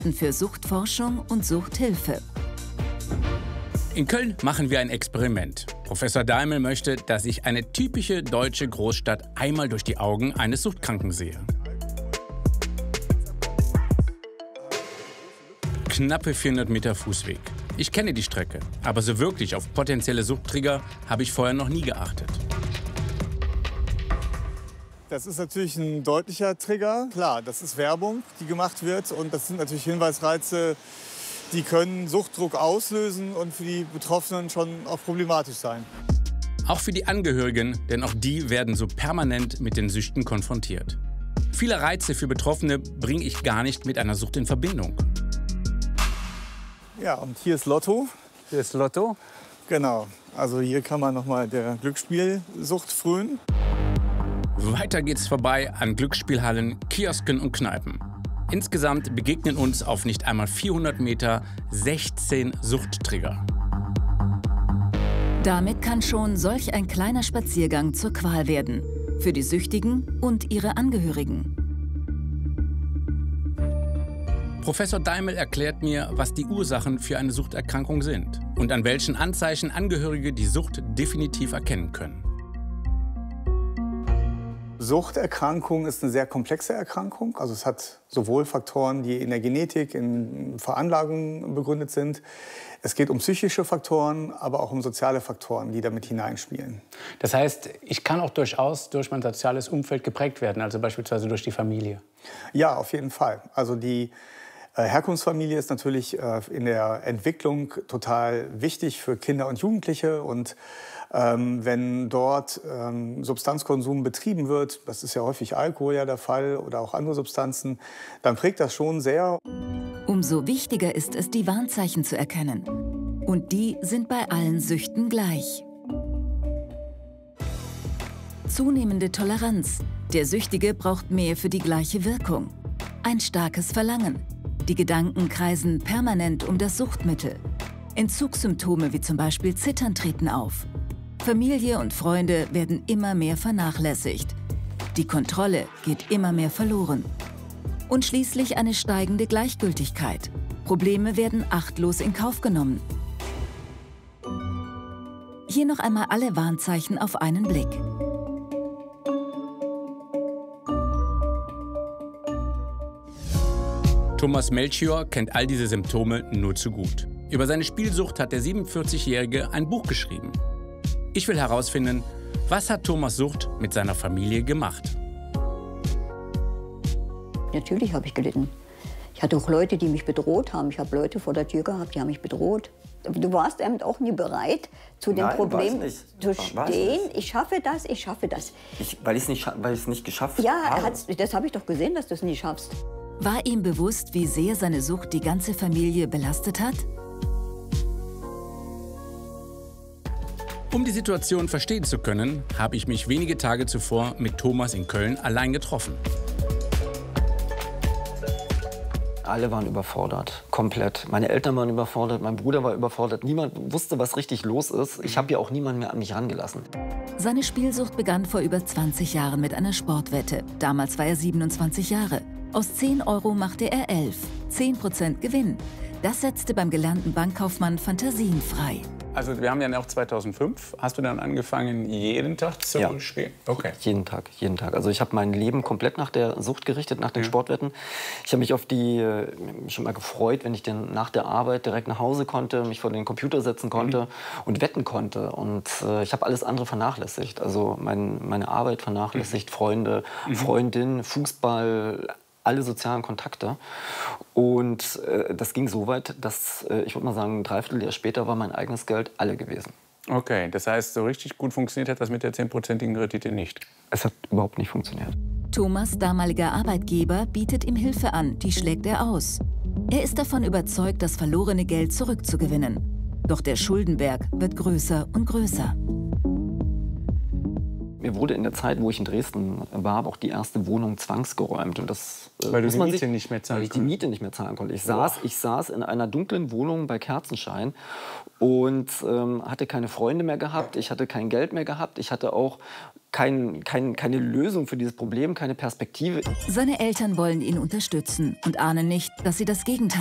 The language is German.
Experten für Suchtforschung und Suchthilfe. In Köln machen wir ein Experiment. Professor Daimel möchte, dass ich eine typische deutsche Großstadt einmal durch die Augen eines Suchtkranken sehe. Knappe 400 Meter Fußweg. Ich kenne die Strecke, aber so wirklich auf potenzielle Suchttrigger habe ich vorher noch nie geachtet. Das ist natürlich ein deutlicher Trigger. Klar, das ist Werbung, die gemacht wird. Und das sind natürlich Hinweisreize, die können Suchtdruck auslösen und für die Betroffenen schon auch problematisch sein. Auch für die Angehörigen, denn auch die werden so permanent mit den Süchten konfrontiert. Viele Reize für Betroffene bringe ich gar nicht mit einer Sucht in Verbindung. Ja, und hier ist Lotto. Hier ist Lotto. Genau. Also hier kann man noch mal der Glücksspielsucht frönen. Weiter geht's vorbei an Glücksspielhallen, Kiosken und Kneipen. Insgesamt begegnen uns auf nicht einmal 400 Meter 16 Suchttrigger. Damit kann schon solch ein kleiner Spaziergang zur Qual werden. Für die Süchtigen und ihre Angehörigen. Professor Daimel erklärt mir, was die Ursachen für eine Suchterkrankung sind und an welchen Anzeichen Angehörige die Sucht definitiv erkennen können. Suchterkrankung ist eine sehr komplexe Erkrankung. Also es hat sowohl Faktoren, die in der Genetik, in Veranlagungen begründet sind. Es geht um psychische Faktoren, aber auch um soziale Faktoren, die damit hineinspielen. Das heißt, ich kann auch durchaus durch mein soziales Umfeld geprägt werden, also beispielsweise durch die Familie. Ja, auf jeden Fall. Also die Herkunftsfamilie ist natürlich in der Entwicklung total wichtig für Kinder und Jugendliche. Und wenn dort Substanzkonsum betrieben wird, das ist ja häufig Alkohol ja der Fall oder auch andere Substanzen, dann prägt das schon sehr. Umso wichtiger ist es, die Warnzeichen zu erkennen. Und die sind bei allen Süchten gleich. Zunehmende Toleranz. Der Süchtige braucht mehr für die gleiche Wirkung. Ein starkes Verlangen. Die Gedanken kreisen permanent um das Suchtmittel. Entzugssymptome wie zum Beispiel Zittern treten auf. Familie und Freunde werden immer mehr vernachlässigt. Die Kontrolle geht immer mehr verloren. Und schließlich eine steigende Gleichgültigkeit. Probleme werden achtlos in Kauf genommen. Hier noch einmal alle Warnzeichen auf einen Blick. Thomas Melchior kennt all diese Symptome nur zu gut. Über seine Spielsucht hat der 47-Jährige ein Buch geschrieben. Ich will herausfinden, was hat Thomas Sucht mit seiner Familie gemacht? Natürlich habe ich gelitten. Ich hatte auch Leute, die mich bedroht haben. Ich habe Leute vor der Tür gehabt, die haben mich bedroht. Du warst eben auch nie bereit, zu dem Problem zu stehen. Ich schaffe das, ich schaffe das. Weil ich es nicht geschafft habe? Ja, das habe ich doch gesehen, dass du es nie schaffst. War ihm bewusst, wie sehr seine Sucht die ganze Familie belastet hat? Um die Situation verstehen zu können, habe ich mich wenige Tage zuvor mit Thomas in Köln allein getroffen. Alle waren überfordert, komplett. Meine Eltern waren überfordert, mein Bruder war überfordert. Niemand wusste, was richtig los ist. Ich habe ja auch niemanden mehr an mich rangelassen. Seine Spielsucht begann vor über 20 Jahren mit einer Sportwette. Damals war er 27 Jahre. Aus 10 Euro machte er 11. 10% Gewinn. Das setzte beim gelernten Bankkaufmann Fantasien frei. Also wir haben ja auch 2005. Hast du dann angefangen, jeden Tag zu spielen? Okay. Jeden Tag, jeden Tag. Also ich habe mein Leben komplett nach der Sucht gerichtet, nach den Sportwetten. Ich habe mich auf die schon mal gefreut, wenn ich dann nach der Arbeit direkt nach Hause konnte, mich vor den Computer setzen konnte und wetten konnte. Und ich habe alles andere vernachlässigt. Also meine Arbeit vernachlässigt, Freunde, Freundinnen, Fußball, alle sozialen Kontakte. Und das ging so weit, dass, ich würde mal sagen, ein Dreivierteljahr später war mein eigenes Geld alle gewesen. Okay, das heißt, so richtig gut funktioniert hat das mit der 10%igen Rendite nicht? Es hat überhaupt nicht funktioniert. Thomas' damaliger Arbeitgeber bietet ihm Hilfe an, die schlägt er aus. Er ist davon überzeugt, das verlorene Geld zurückzugewinnen. Doch der Schuldenberg wird größer und größer. Mir wurde in der Zeit, wo ich in Dresden war, auch die erste Wohnung zwangsgeräumt. Und das, weil du die Miete nicht mehr zahlen konntest? Weil ich die Miete nicht mehr zahlen konnte. Ich saß in einer dunklen Wohnung bei Kerzenschein und hatte keine Freunde mehr gehabt. Ich hatte kein Geld mehr gehabt. Ich hatte auch keine Lösung für dieses Problem, keine Perspektive. Seine Eltern wollen ihn unterstützen und ahnen nicht, dass sie das Gegenteil